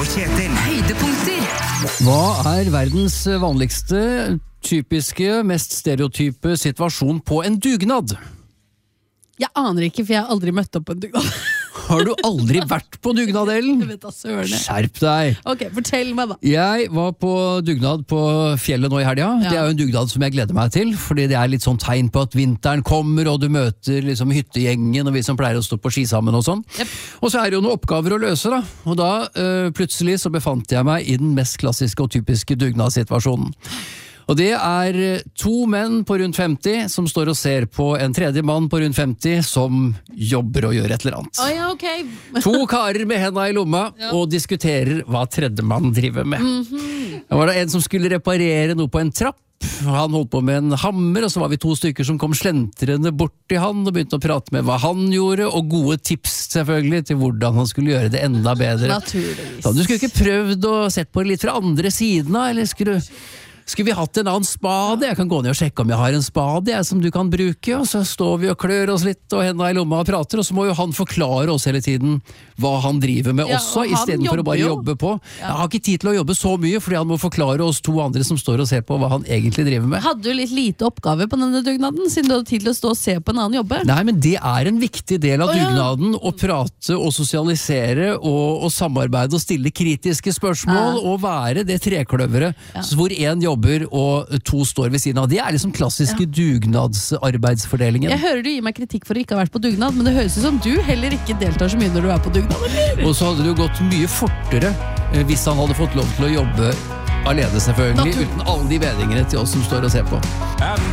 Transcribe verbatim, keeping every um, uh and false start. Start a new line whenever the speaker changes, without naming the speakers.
og Kjetil.
Høydepunkter.
Hva er verdens vanligste, typiske, mest stereotype situasjon på en dugnad?
Jeg aner ikke, for jeg har aldri møtt opp på en dugnad.
Har du aldri vært på dugnad, Ellen?
Jeg vet da, sørene.
Skjerp deg!
Ok, fortell meg da.
Jeg var på dugnad på fjellet nå i helga.
Ja.
Det er jo en dugnad som jeg gleder meg til, fordi det er litt sånn tegn på at vinteren kommer, og du møter liksom hyttegjengen, og vi som pleier å stå på ski sammen og sånn.
Yep.
Og så er det jo noen oppgaver å løse da, og da øh, plutselig så befant jeg meg i den mest klassiske og typiske dugnadssituasjonen. Og det er to menn på rundt femti som står og ser på en tredje mann på rundt femti som jobber og gjør et eller annet.
Å ja, ok.
To karer med hendene i lomma
Ja.
og diskuterer hva tredjemann driver med.
Mhm.
Da var det en som skulle reparere noe på en trapp. Han holdt på med en hammer, og så var vi to stykker som kom slentrende bort til han og begynte å prate med hva han gjorde, og gode tips selvfølgelig til hvordan han skulle gjøre det enda bedre.
Naturligvis.
Så du skulle ikke prøvd å sett på det litt fra andre siden da, eller skulle du... Skulle vi hatt en annen spade? Jeg kan gå ned og sjekke om jeg har en spade jeg, som du kan bruke, og så står vi og klør oss litt og hendene i lomma og prater, og så må jo han forklare oss hele tiden hva han driver med
Ja,
også,
og
i
han
stedet for å bare
jobber
jobbe på.
Ja.
Jeg har ikke tid til å jobbe så mye, fordi han må forklare oss to andre som står og ser på hva han egentlig driver med.
Hadde du litt lite oppgave på denne dugnaden, siden du hadde tid til å stå og se på en annen jobbe?
Nei, men det er en viktig del av
Å, ja.
dugnaden, å prate og sosialisere og, og samarbeide og stille kritiske spørsmål,
Ja.
og være det trekløveret hvor en jobber og to står ved siden av. Det er liksom klassiske dugnadsarbeidsfordelingen.
Jeg hører du gir meg kritikk for å ikke ha vært på dugnad, men det høres ut som du heller ikke deltar så mye når du er på dugnad, eller?
Og så hadde det jo gått mye fortere eh, hvis han hadde fått lov til å jobbe alene selvfølgelig,
Natur-
uten alle de vedingene til oss som står og ser på.
And